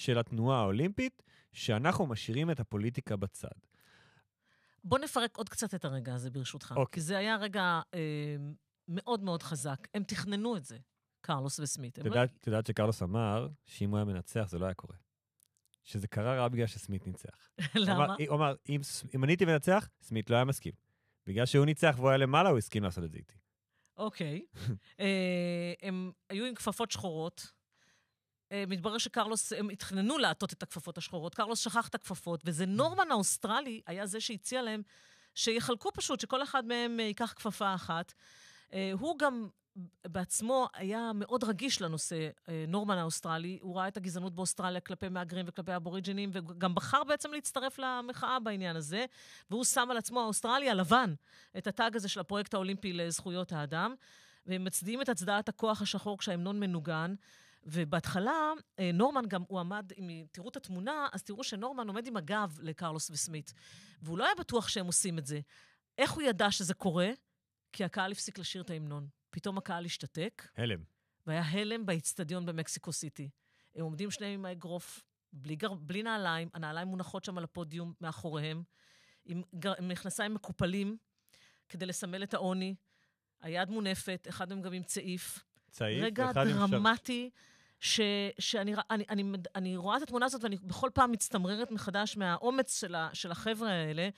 של התנועה האולימפית, שאנחנו משאירים את הפוליטיקה בצד. בוא נפרק עוד קצת את הרגע הזה ברשותך. אוקיי. כי זה היה רגע מאוד מאוד חזק. הם תכננו את זה, קרלוס וסמית. תדעת שקרלוס אמר שאם הוא היה מנצח זה לא היה קורה. שזה קרה רק בגלל שסמית ניצח. למה? הוא אמר, אם אני הייתי מנצח, סמית לא היה מסכים. בגלל שהוא ניצח והוא היה למעלה, הוא הסכים לעשות את זה איתי. אוקיי. הם היו עם כפפות שחורות. מתברר שקרלוס, הם התכננו לעטות את הכפפות השחורות. קרלוס שכח את הכפפות, וזה נורמן האוסטרלי היה זה שהציע להם שיחלקו פשוט, שכל אחד מהם ייקח כפפה אחת. הוא גם בעצמו היה מאוד רגיש לנושא, נורמן האוסטרלי. הוא ראה את הגזענות באוסטרליה כלפי מהגרים וכלפי אבוריג'ינים, וגם בחר בעצם להצטרף למחאה בעניין הזה, והוא שם על עצמו, האוסטרלי הלבן, את הטאג הזה של הפרויקט האולימפי לזכויות האדם, והם מצדיעים את הצדעת הכוח השחור כשההמנון מנוגן, ובהתחלה, נורמן גם, הוא עמד, אם תראו את התמונה, אז תראו שנורמן עומד עם הגב לקרלוס וסמית, והוא לא היה בטוח שהם עושים את זה. איך הוא ידע שזה קורה? כי הקהל הפסיק לשיר את ההמנון. פתאום הקהל השתתק. הלם. והיה הלם באצטדיון במקסיקו סיטי. הם עומדים שניהם עם האגרוף, בלי נעליים, הנעליים מונחות שם על הפודיום מאחוריהם, עם מכנסיים מקופלים, כדי לסמל את העוני. היד מונפת, אחד מהם גם עם צעיף. צעיף, רגע דרמטי, שאני רואה את התמונה הזאת, ואני בכל פעם מצטמררת מחדש מהאומץ של החבר'ה האלה.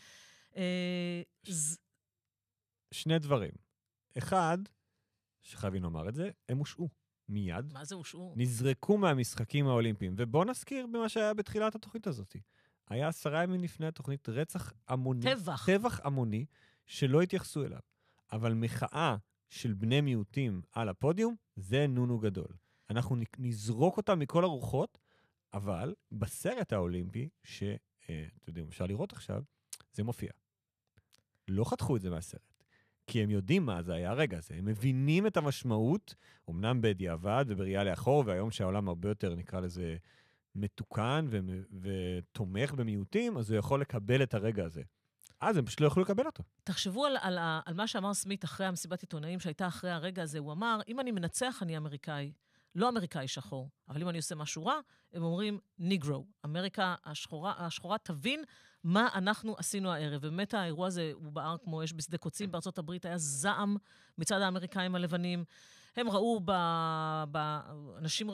שני דברים. אחד, שחייבים לומר את זה, הם הושעו מיד. מה זה הושעו? נזרקו מהמשחקים האולימפיים. ובוא נזכיר במה שהיה בתחילת התוכנית הזאת. היה 10 ימים לפני התוכנית רצח המוני. טבח המוני, שלא התייחסו אליו. אבל מחאה של בני מיעוטים על הפודיום, זה נונו גדול. אנחנו נזרוק אותם מכל הרוחות, אבל בסרט האולימפי, שאתם יודעים, אפשר לראות עכשיו, זה מופיע. לא חתכו את זה מהסרט. כי הם יודעים מה זה היה הרגע הזה. הם מבינים את המשמעות, אמנם בדיעבד ובראייה לאחור, והיום שהעולם הרבה יותר, נקרא לזה, מתוקן ותומך במיעוטים, אז הוא יכול לקבל את הרגע הזה. אז הם פשוט לא יכולו לקבל אותו. תחשבו על מה שאמר סמית אחרי המסיבת עיתונאים, שהייתה אחרי הרגע הזה. הוא אמר, אם אני מנצח, אני אמריקאי. לא אמריקאי שחור. אבל אם אני עושה משהו רע, הם אומרים, ניגרו. אמריקה השחורה תבין מה אנחנו עשינו הערב. באמת האירוע הזה הוא בער כמו אש בשדה קוצים. בארצות הברית היה זעם מצד האמריקאים הלבנים. הם ראו אנשים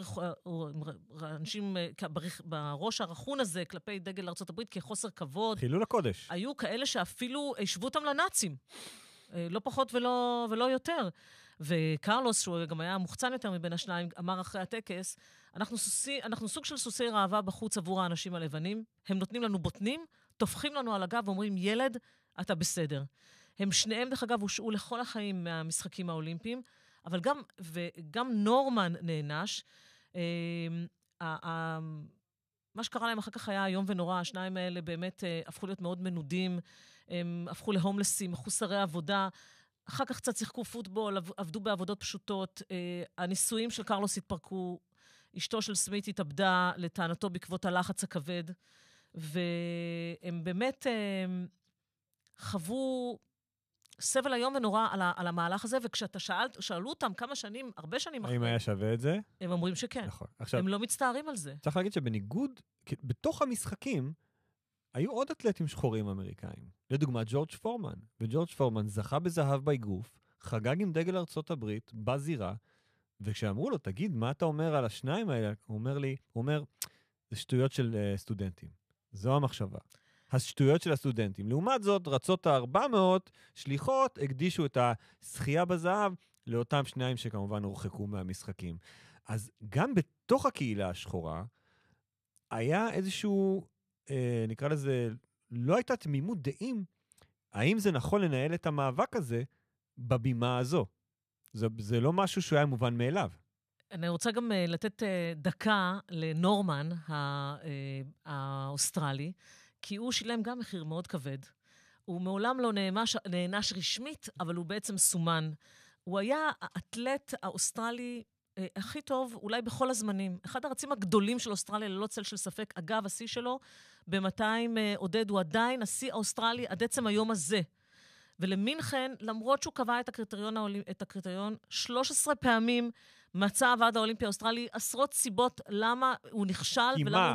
בראש הרחון הזה כלפי דגל ארצות הברית כחוסר כבוד. חילול הקודש. היו כאלה שאפילו השוו אותם לנאצים. לא פחות ולא יותר. וקרלוס, שהוא גם היה מוחצן יותר מבין השניים, אמר אחרי הטקס, אנחנו סוג של סוסי ראווה בחוץ עבור האנשים הלבנים, הם נותנים לנו בוטנים, תופחים לנו על הגב ואומרים, ילד, אתה בסדר. הם שניהם, דרך אגב, הושעו לכל החיים מהמשחקים האולימפיים, אבל גם נורמן נענש. מה שקרה להם אחר כך היה היום ונורא, השניים האלה באמת הפכו להיות מאוד מנודים, הם הפכו להומלסים, מחוסרי עבודה, אחר כך קצת שיחקו פוטבול, עבדו בעבודות פשוטות, הניסויים של קרלוס התפרקו, אשתו של סמית התאבדה לטענתו בעקבות הלחץ הכבד, והם באמת חוו סבל היום ונורא על המהלך הזה, וכשאתה שאלו אותם כמה שנים, הרבה שנים אחרי, האם היה שווה את זה? הם אומרים שכן. נכון. עכשיו, הם לא מצטערים על זה. צריך להגיד שבניגוד, בתוך המשחקים, היו עוד אתלטים שחורים אמריקאים. לדוגמה, ג'ורג' פורמן. וג'ורג' פורמן זכה בזהב באגרוף, חגג עם דגל ארצות הברית, בזירה, וכשאמרו לו, תגיד, מה אתה אומר על השניים האלה? הוא אומר, זה שטויות של סטודנטים. זו המחשבה. השטויות של הסטודנטים. לעומת זאת, רצות ה-400 שליחות הקדישו את הזכייה בזהב לאותם שניים שכמובן הורחקו מהמשחקים. אז גם בתוך הקהילה השחורה, היה איזשהו, נקרא לזה, לא הייתה תמימות דעים, האם זה נכון לנהל את המאבק הזה בבימה הזו. זה לא משהו שהוא היה מובן מאליו. אני רוצה גם לתת דקה לנורמן האוסטרלי, כי הוא שילם גם מחיר מאוד כבד. הוא מעולם לא נענש רשמית, אבל הוא בעצם סומן. הוא היה האתלט האוסטרלי הכי טוב, אולי בכל הזמנים. אחד הרצים הגדולים של אוסטרליה, ללא צל של ספק, אגב, השיא שלו, ב-200 עודד, הוא עדיין השיא האוסטרלי עד עצם היום הזה. ולמינכן, למרות שהוא קבע את הקריטריון 13 פעמים, מצא הוועד האולימפי האוסטרלי עשרות סיבות למה הוא נכשל ולמה הוא